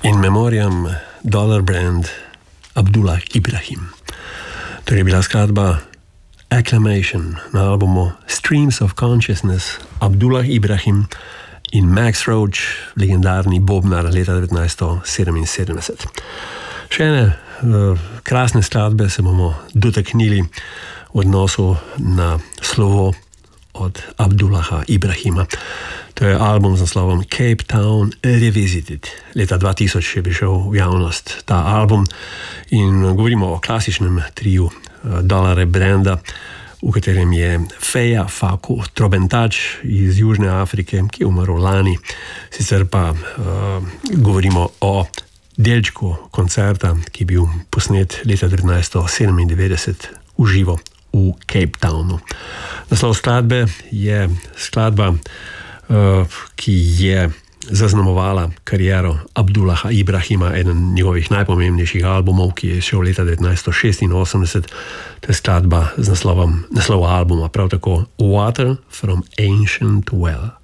In memoriam Dollar Brand Abdullah Ibrahim. To je bila skladba Acclamation na albumu Streams of Consciousness Abdullah Ibrahim in Max Roach, legendarni bobnar leta 1977. Še ene krasne skladbe se bomo dotaknili v odnosu na slovo od Abdullaha Ibrahima. To je album z naslovom Cape Town Revisited. Leta 2000 je prišel v javnost ta album in govorimo o klasičnem triju Dollar Branda, v katerem je Feja Faku, trobentač iz Južne Afrike, ki je umrl lani. Sicer pa govorimo o delčku koncerta, ki je bil posnet leta 1997 v živo v Cape Townu. Naslov skladbe je skladba, ki je zaznamovala kariero Abdullaha Ibrahima, eden njegovih najpomembnejših albumov, ki je šel leta 1986. To je skladba z naslova albuma, prav tako Water from Ancient Well.